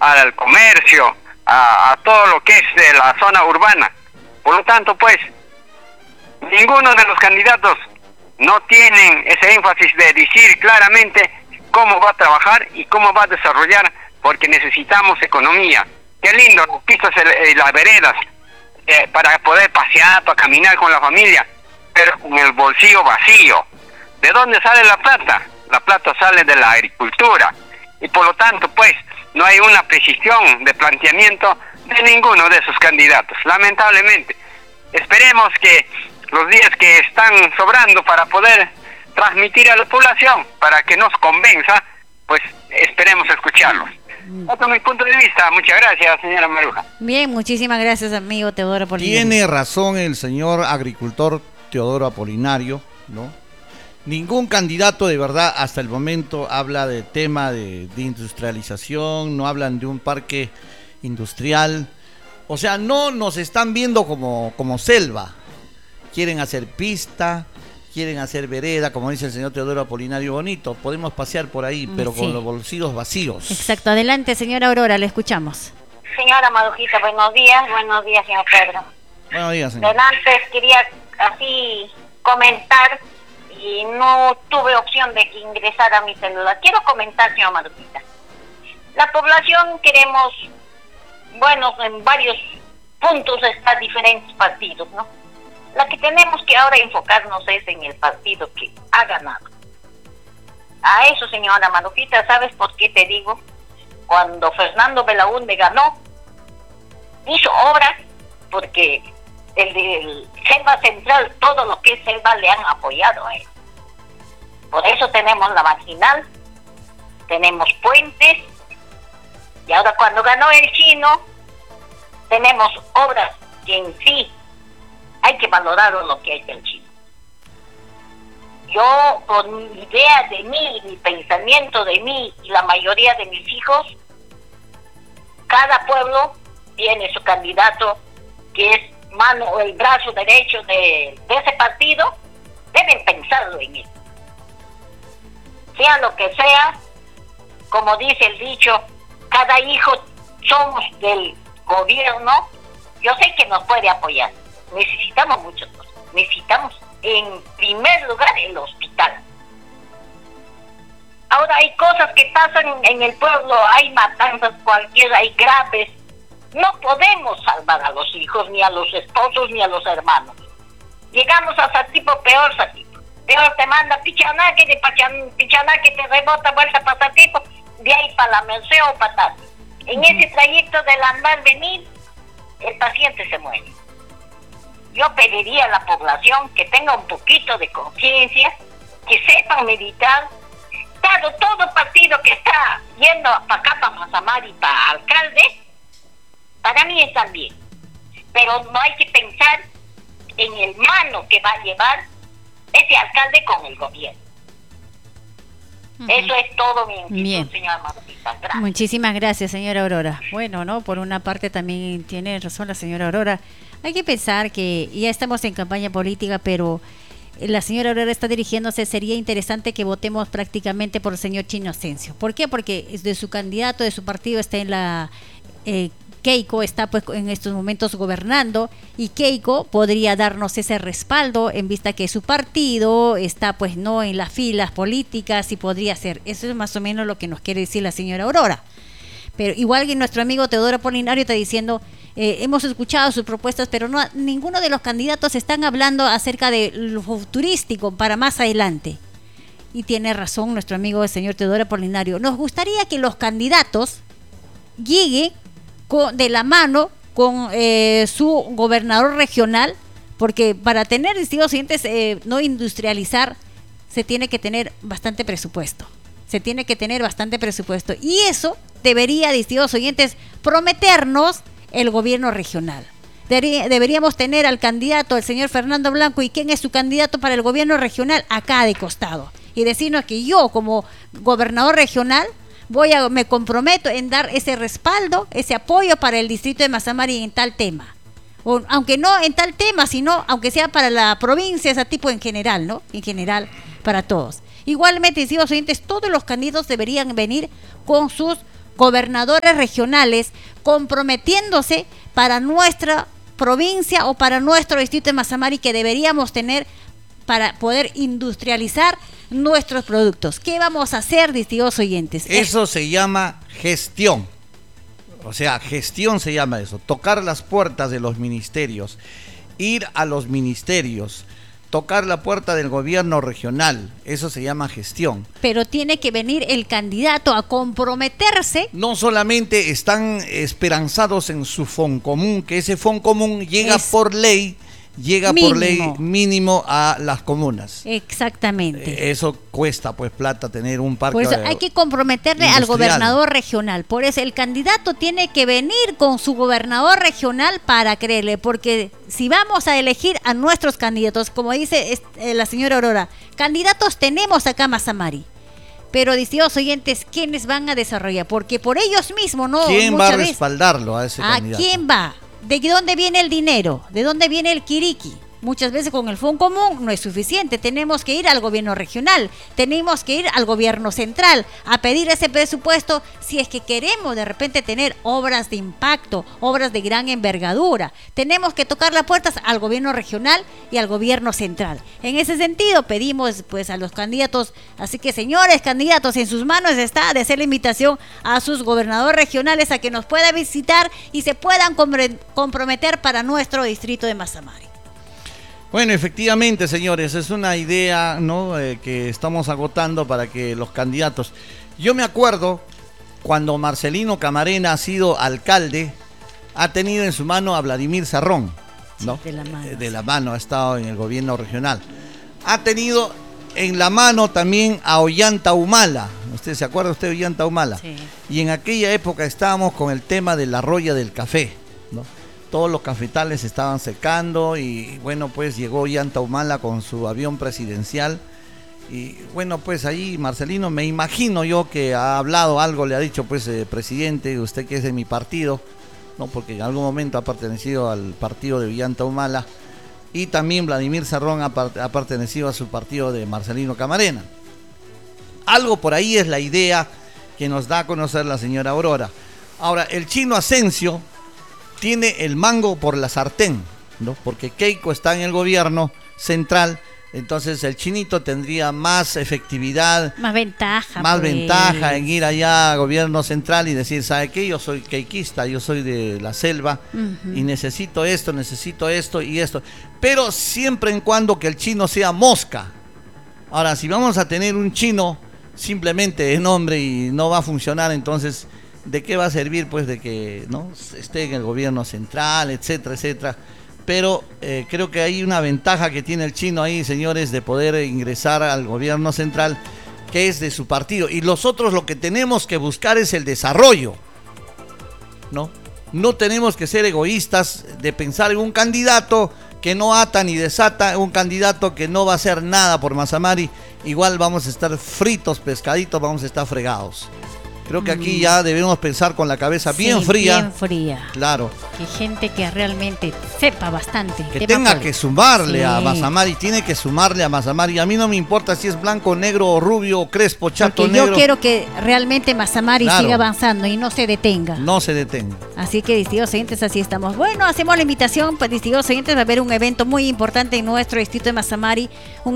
al comercio, a todo lo que es de la zona urbana. Por lo tanto, pues, ninguno de los candidatos no tienen ese énfasis de decir claramente cómo va a trabajar y cómo va a desarrollar, porque necesitamos economía. Qué lindo, los pistas y las veredas, para poder pasear, para caminar con la familia, pero con el bolsillo vacío. ¿De dónde sale la plata? La plata sale de la agricultura. Y por lo tanto, pues, no hay una precisión de planteamiento de ninguno de esos candidatos, lamentablemente. Esperemos que los días que están sobrando para poder transmitir a la población, para que nos convenza, pues esperemos escucharlos. Otro es mi punto de vista. Muchas gracias, señora Maruja. Bien, muchísimas gracias, amigo Teodoro Apolinario. Tiene razón el señor agricultor Teodoro Apolinario, ¿no? Ningún candidato de verdad hasta el momento habla de tema de industrialización, no hablan de un parque industrial. O sea, no nos están viendo como selva. Quieren hacer pista, quieren hacer vereda, como dice el señor Teodoro Apolinario, bonito. Podemos pasear por ahí, pero con los bolsillos vacíos. Exacto. Adelante, señora Aurora, le escuchamos. Señora Marujita, buenos días, señor Pedro. Buenos días, señor. Antes quería así comentar y no tuve opción de ingresar a mi celular. Quiero comentar, señor Marujita. La población queremos, bueno, en varios puntos están diferentes partidos, ¿no? La que tenemos que ahora enfocarnos es en el partido que ha ganado. A eso, señora Marujita, ¿sabes por qué te digo? Cuando Fernando Belaúnde ganó, hizo obras porque el Selva Central, todo lo que es Selva, le han apoyado a él. Por eso tenemos la marginal, tenemos puentes, y ahora cuando ganó el Chino, tenemos obras que en sí hay que valorar lo que ha hecho el Chino. Yo, con mi idea de mí, mi pensamiento de mí y la mayoría de mis hijos, cada pueblo tiene su candidato que es mano o el brazo derecho de ese partido. Deben pensarlo en él. Sea lo que sea, como dice el dicho, cada hijo somos del gobierno. Yo sé que nos puede apoyar. Necesitamos muchas cosas. Necesitamos, en primer lugar, el hospital. Ahora hay cosas que pasan en el pueblo, hay matanzas cualquiera, hay graves. No podemos salvar a los hijos, ni a los esposos, ni a los hermanos. Llegamos a Satipo, peor Satipo. Peor te manda Pichanaque, de Pichanaque te rebota vuelta para Satipo, de ahí para la Merced o para Tati. En ese trayecto del andar-venir, el paciente se muere. Yo pediría a la población que tenga un poquito de conciencia, que sepan meditar. Todo partido que está yendo para acá, para Mazamar y para alcalde, para mí están bien. Pero no hay que pensar en el mano que va a llevar ese alcalde con el gobierno. Eso es todo mi inquietud, señora Martita. Gracias. Muchísimas gracias, señora Aurora. Bueno, ¿no? Por una parte también tiene razón la señora Aurora. Hay que pensar que ya estamos en campaña política, pero la señora Aurora está dirigiéndose. Sería interesante que votemos prácticamente por el señor Chino Ascencio. ¿Por qué? Porque de su candidato, de su partido, está en la... Keiko está pues en estos momentos gobernando, y Keiko podría darnos ese respaldo en vista que su partido está pues no en las filas políticas, y podría ser. Eso es más o menos lo que nos quiere decir la señora Aurora. Pero igual que nuestro amigo Teodoro Apolinario está diciendo, hemos escuchado sus propuestas, pero no, ninguno de los candidatos están hablando acerca de lo futurístico para más adelante. Y tiene razón nuestro amigo el señor Teodoro Apolinario. Nos gustaría que los candidatos lleguen de la mano con su gobernador regional, porque para tener, distintos oyentes, no industrializar, se tiene que tener bastante presupuesto. Y eso debería, distintos oyentes, prometernos el gobierno regional. Deberíamos tener al candidato, el señor Fernando Blanco, y quién es su candidato para el gobierno regional acá de costado. Y decirnos que yo, como gobernador regional, me comprometo en dar ese respaldo, ese apoyo para el distrito de Mazamari en tal tema. O, aunque no en tal tema, sino aunque sea para la provincia, ese tipo en general, ¿no? En general, para todos. Igualmente, decimos oyentes, todos los candidatos deberían venir con sus gobernadores regionales comprometiéndose para nuestra provincia o para nuestro distrito de Mazamari que deberíamos tener para poder industrializar nuestros productos. ¿Qué vamos a hacer, distinguidos oyentes? Eso se llama gestión. O sea, gestión se llama eso. Tocar las puertas de los ministerios, ir a los ministerios, tocar la puerta del gobierno regional. Eso se llama gestión. Pero tiene que venir el candidato a comprometerse. No solamente están esperanzados en su Foncomún, que ese Foncomún llega por ley mínimo a las comunas. Exactamente. Eso cuesta pues plata tener un parque. Por eso hay que comprometerle al gobernador regional. Por eso el candidato tiene que venir con su gobernador regional para creerle, porque si vamos a elegir a nuestros candidatos, como dice la señora Aurora, candidatos tenemos acá en Mazamari. Pero, distinguidos oyentes, ¿quiénes van a desarrollar? Porque por ellos mismos no. ¿Quién va a respaldarlo a ese candidato? ¿A quién va? ¿De dónde viene el dinero? ¿De dónde viene el quiriqui? Muchas veces con el Foncomún no es suficiente, tenemos que ir al gobierno regional, tenemos que ir al gobierno central a pedir ese presupuesto si es que queremos de repente tener obras de impacto, obras de gran envergadura. Tenemos que tocar las puertas al gobierno regional y al gobierno central. En ese sentido pedimos pues a los candidatos, así que señores candidatos, en sus manos está de hacer la invitación a sus gobernadores regionales a que nos puedan visitar y se puedan comprometer para nuestro distrito de Mazamari. Bueno, efectivamente, señores, es una idea, ¿no? Que estamos agotando para que los candidatos... Yo me acuerdo cuando Marcelino Camarena ha sido alcalde, ha tenido en su mano a Vladimir Cerrón, ¿no? Sí, de la mano ha estado en el gobierno regional. Ha tenido en la mano también a Ollanta Humala. ¿Usted se acuerda de Ollanta Humala? Sí. Y en aquella época estábamos con el tema de la roya del café, ¿no? Todos los cafetales estaban secando y bueno, pues llegó Ollanta Humala con su avión presidencial y bueno, pues ahí Marcelino, me imagino yo que ha hablado algo, le ha dicho pues presidente, usted que es de mi partido, no, porque en algún momento ha pertenecido al partido de Ollanta Humala y también Vladimir Cerrón ha pertenecido a su partido de Marcelino Camarena. Algo por ahí es la idea que nos da a conocer la señora Aurora. Ahora, el Chino Asensio tiene el mango por la sartén, ¿no? Porque Keiko está en el gobierno central, entonces el Chinito tendría más efectividad, más ventaja en ir allá a gobierno central y decir, ¿sabe qué? Yo soy keikista, yo soy de la selva y necesito esto y esto, pero siempre en cuando que el chino sea mosca. Ahora, si vamos a tener un chino simplemente de nombre y no va a funcionar, entonces ¿de qué va a servir pues de que no esté en el gobierno central, etcétera, etcétera? Pero creo que hay una ventaja que tiene el chino ahí, señores, de poder ingresar al gobierno central, que es de su partido. Y nosotros lo que tenemos que buscar es el desarrollo, ¿no? No tenemos que ser egoístas de pensar en un candidato que no ata ni desata, un candidato que no va a hacer nada por Mazamari. Igual vamos a estar fritos, pescaditos, vamos a estar fregados. Creo que aquí ya debemos pensar con la cabeza bien fría. Bien fría. Claro. Que gente que realmente sepa bastante. Que tenga que sumarle a Mazamari, tiene que sumarle a Mazamari. A mí no me importa si es blanco, negro, o rubio, o crespo, chato, porque negro. Yo quiero que realmente Mazamari siga avanzando y no se detenga. No se detenga. Así que, distinguidos oyentes, así estamos. Bueno, hacemos la invitación, pues, distinguidos oyentes, a ver un evento muy importante en nuestro distrito de Mazamari, un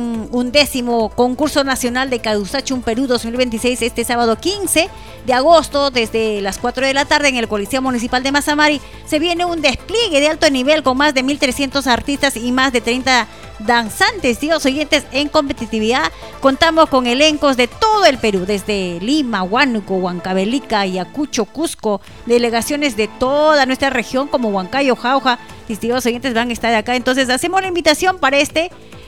10º concurso nacional de Caduzachum Perú 2026, este sábado 15 de agosto, desde las 4 de la tarde en el Coliseo Municipal de Mazamari. Se viene un despliegue de alto nivel con más de 1.300 artistas y más de 30 danzantes, distinguidos oyentes, en competitividad. Contamos con elencos de todo el Perú, desde Lima, Huánuco, Huancavelica, Ayacucho, Cusco, delegaciones de toda nuestra región como Huancayo, Jauja, distinguidos oyentes, van a estar acá. Entonces hacemos la invitación para este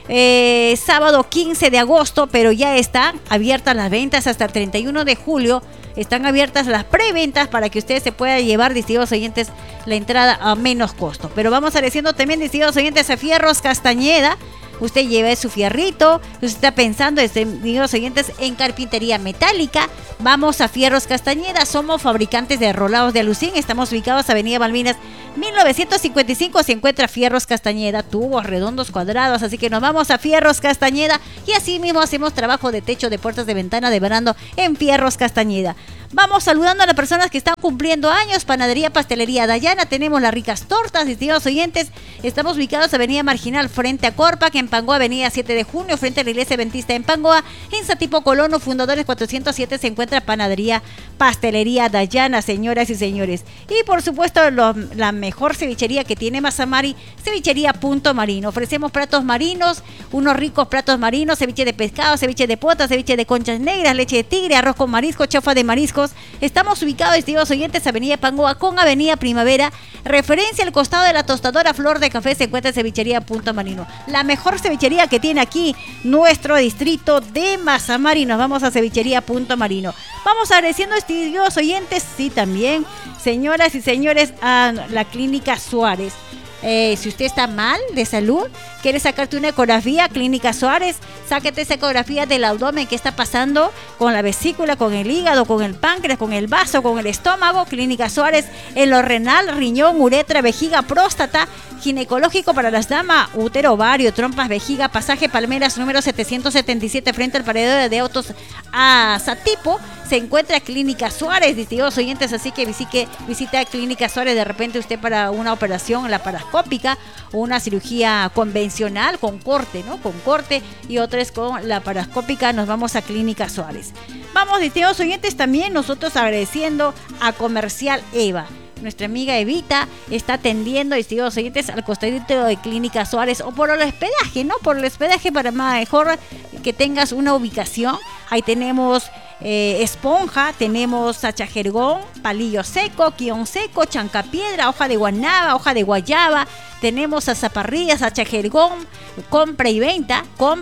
sábado 15 de agosto, pero ya están abiertas las ventas hasta el 31 de julio. Están abiertas las preventas para que ustedes se puedan llevar, distinguidos oyentes, la entrada a menos costo. Pero vamos agradeciendo también, distinguidos oyentes, a Fierros Castañeda. Usted lleva su fierrito, usted está pensando, distinguidos oyentes, en carpintería metálica. Vamos a Fierros Castañeda, somos fabricantes de rolados de alucín. Estamos ubicados Avenida Malvinas 1955, se encuentra Fierros Castañeda, tubos redondos, cuadrados, así que nos vamos a Fierros Castañeda y así mismo hacemos trabajo de techo, de puertas, de ventana, de barando en Fierros Castañeda. Vamos saludando a las personas que están cumpliendo años. Panadería, Pastelería Dayana. Tenemos las ricas tortas, estimados oyentes. Estamos ubicados en Avenida Marginal, frente a Corpac, en Pangoa, Avenida 7 de Junio, frente a la Iglesia Adventista en Pangoa. En Satipo Colono, Fundadores 407, se encuentra Panadería, Pastelería Dayana, señoras y señores. Y por supuesto, la mejor cevichería que tiene Mazamari, Cevichería Punto Marino. Ofrecemos platos marinos, unos ricos platos marinos, ceviche de pescado, ceviche de pota, ceviche de conchas negras, leche de tigre, arroz con marisco, chofa de mariscos. Estamos ubicados, estimados oyentes, Avenida Pangoa con Avenida Primavera. Referencia al costado de la tostadora Flor de Café se encuentra Cevichería Punto Marino. La mejor cevichería que tiene aquí nuestro distrito de Mazamari. Nos vamos a Cevichería Punto Marino. Vamos agradeciendo, estimados oyentes, sí también, señoras y señores, a la Clínica Suárez. Si usted está mal de salud, quiere sacarte una ecografía, Clínica Suárez, sáquete esa ecografía del abdomen, qué está pasando con la vesícula, con el hígado, con el páncreas, con el vaso, con el estómago. Clínica Suárez, en lo renal, riñón, uretra, vejiga, próstata, ginecológico para las damas, útero, ovario, trompas, vejiga, pasaje Palmeras número 777 frente al paradero de autos a Satipo. Se encuentra Clínica Suárez, distinguidos oyentes, así que visita Clínica Suárez de repente usted para una operación laparoscópica o una cirugía convencional con corte, ¿no? Con corte, y otra es con laparoscópica. Nos vamos a Clínica Suárez. Vamos, distinguidos oyentes, también nosotros agradeciendo a Comercial Eva. Nuestra amiga Evita está atendiendo, distinguidos oyentes, al costadito de Clínica Suárez, o por el hospedaje, ¿no? Por el hospedaje, para mejor que tengas una ubicación. Ahí tenemos esponja, tenemos sachajergón, palillo seco, quión seco, chancapiedra, hoja de guanaba, hoja de guayaba. Tenemos azaparrillas, sachajergón, compra y venta,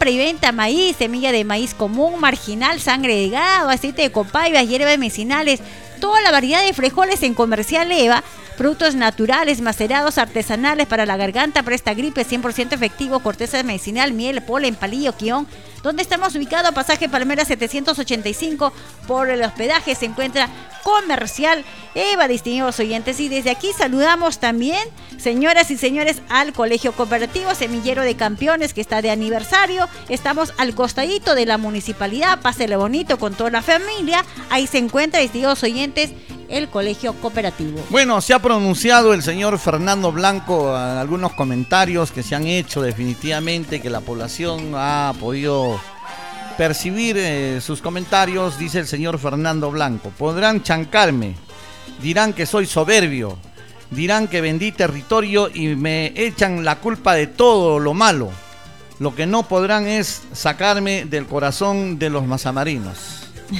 maíz, semilla de maíz común, marginal, sangre de gado, aceite de copaiba, hierbas medicinales, toda la variedad de frijoles en Comercial Eva, productos naturales, macerados, artesanales para la garganta, para esta gripe, 100% efectivo, corteza medicinal, miel, polen, palillo, quión. Donde estamos ubicados, pasaje Palmera 785, por el hospedaje se encuentra Comercial Eva, distinguidos oyentes. Y desde aquí saludamos también, señoras y señores, al Colegio Cooperativo Semillero de Campeones, que está de aniversario. Estamos al costadito de la municipalidad, pásele bonito con toda la familia. Ahí se encuentra, distinguidos oyentes, el Colegio Cooperativo. Bueno, se ha pronunciado el señor Fernando Blanco en algunos comentarios que se han hecho, definitivamente que la población ha podido percibir sus comentarios. Dice el señor Fernando Blanco: podrán chancarme, dirán que soy soberbio, dirán que vendí territorio y me echan la culpa de todo lo malo. Lo que no podrán es sacarme del corazón de los mazamarinos.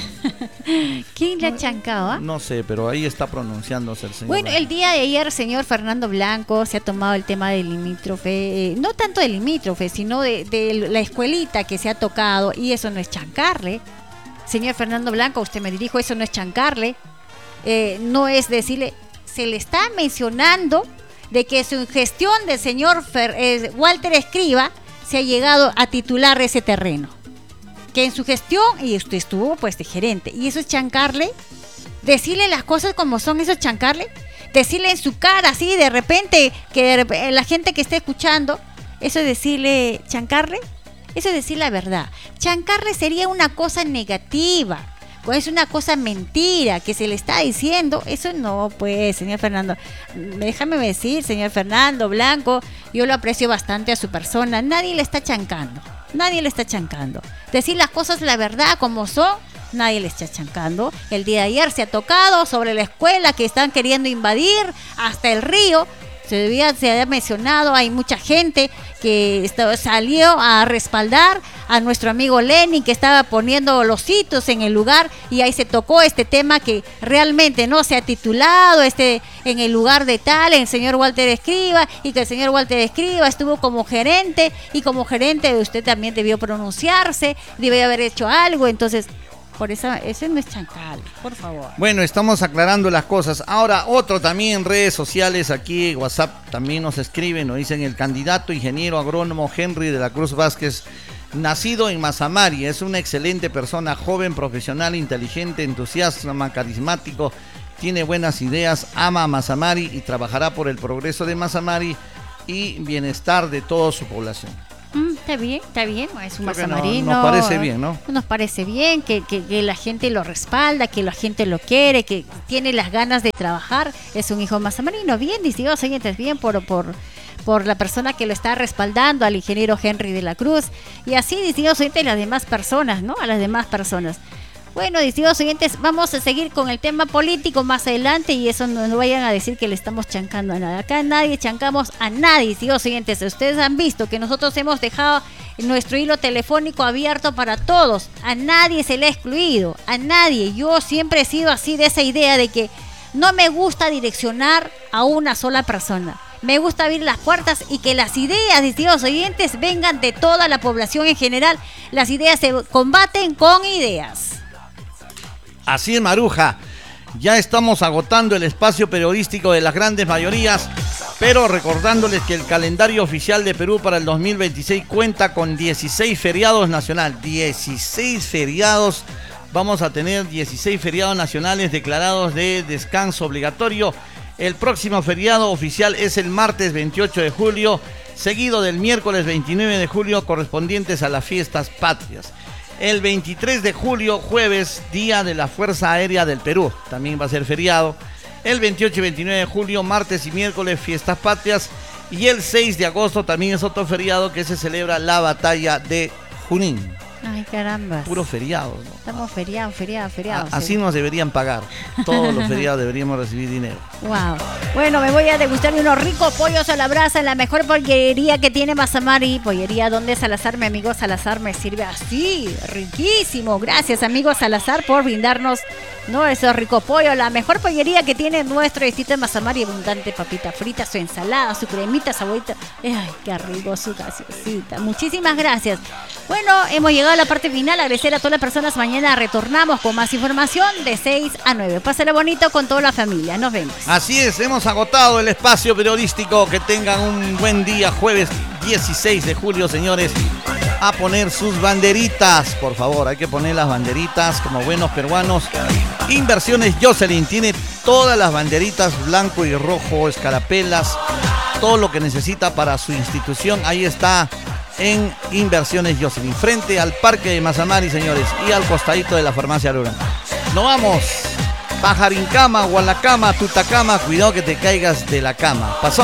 ¿Quién le ha chancado? No sé, pero ahí está pronunciándose el señor. Bueno, Blanco. el día de ayer, señor Fernando Blanco se ha tomado el tema del limítrofe, no tanto del limítrofe, sino de la escuelita que se ha tocado, y eso no es chancarle. Señor Fernando Blanco, usted me dijo, eso no es chancarle, no es decirle, se le está mencionando de que su gestión del señor Walter Escriba se ha llegado a titular ese terreno. Que en su gestión, y usted estuvo pues de gerente, y eso es chancarle, decirle las cosas como son, eso es chancarle, decirle en su cara así de repente, que la gente que esté escuchando, eso es decirle chancarle, eso es decir la verdad. Chancarle sería una cosa negativa, es una cosa mentira que se le está diciendo. Eso no, pues, señor Fernando, déjame decir, señor Fernando Blanco, yo lo aprecio bastante a su persona, nadie le está chancando. Nadie le está chancando. Decir las cosas la verdad como son, nadie le está chancando. El día de ayer se ha tocado sobre la escuela que están queriendo invadir hasta el río. Se había mencionado, hay mucha gente que salió a respaldar a nuestro amigo Lenin, que estaba poniendo los hitos en el lugar, y ahí se tocó este tema que realmente no se ha titulado en el lugar de tal, en el señor Walter Escriba, y que el señor Walter Escriba estuvo como gerente, y como gerente usted también debió pronunciarse, debió haber hecho algo. Entonces, por eso, ese no es chancal, por favor. Bueno, estamos aclarando las cosas. Ahora, otro también en redes sociales, aquí WhatsApp también nos escriben, nos dicen: el candidato ingeniero agrónomo Henry de la Cruz Vázquez, nacido en Mazamari, es una excelente persona, joven, profesional, inteligente, entusiasta, carismático, tiene buenas ideas, ama a Mazamari y trabajará por el progreso de Mazamari y bienestar de toda su población. está bien, es un Creo que mazamarino. nos parece bien, ¿no? Nos parece bien que la gente lo respalda, que la gente lo quiere, que tiene las ganas de trabajar. Es un hijo mazamarino, bien, distinguidos oyentes, bien por la persona que lo está respaldando, al ingeniero Henry de la Cruz, y así, distinguidos oyentes, las demás personas, ¿no? A las demás personas. Bueno, distinguidos oyentes, vamos a seguir con el tema político más adelante, y eso no vayan a decir que le estamos chancando a nada. Acá nadie chancamos a nadie, distinguidos oyentes. Ustedes han visto que nosotros hemos dejado nuestro hilo telefónico abierto para todos. A nadie se le ha excluido, a nadie. Yo siempre he sido así, de esa idea de que no me gusta direccionar a una sola persona. Me gusta abrir las puertas y que las ideas, distinguidos oyentes, vengan de toda la población en general. Las ideas se combaten con ideas. Así es, Maruja. Ya estamos agotando el espacio periodístico de las grandes mayorías, pero recordándoles que el calendario oficial de Perú para el 2026 cuenta con 16 feriados nacionales. 16 feriados. Vamos a tener 16 feriados nacionales declarados de descanso obligatorio. El próximo feriado oficial es el martes 28 de julio, seguido del miércoles 29 de julio, correspondientes a las fiestas patrias. El 23 de julio, jueves, Día de la Fuerza Aérea del Perú, también va a ser feriado. El 28 y 29 de julio, martes y miércoles, fiestas patrias. Y el 6 de agosto también es otro feriado, que se celebra la batalla de Junín. Ay, caramba. Puro feriado, ¿no? Estamos feriado. Así nos deberían pagar. Todos los feriados deberíamos recibir dinero. Wow. Bueno, me voy a degustar unos ricos pollos a la brasa en la mejor pollería que tiene Mazamari. Pollería donde Salazar, mi amigo Salazar, me sirve así, riquísimo. Gracias, amigo Salazar, por brindarnos, ¿no?, esos ricos pollos. La mejor pollería que tiene nuestro distrito de Mazamari. Abundante papita frita, su ensalada, su cremita, su agüita. Ay, qué rico, su gaseosita. Muchísimas gracias. Bueno, hemos llegado a la parte final. Agradecer a todas las personas. Mañana retornamos con más información de 6 a 9. Pásale bonito con toda la familia. Nos vemos. Así es, hemos agotado el espacio periodístico. Que tengan un buen día, jueves 16 de julio, señores. A poner sus banderitas, por favor, hay que poner las banderitas como buenos peruanos. Inversiones Jocelyn tiene todas las banderitas, blanco y rojo, escarapelas, todo lo que necesita para su institución. Ahí está en Inversiones Jocelyn, frente al Parque de Mazamari, señores, y al costadito de la farmacia Luna. Nos vamos. Pajarincama, Gualacama, Tutacama, cuidado que te caigas de la cama. Pasó.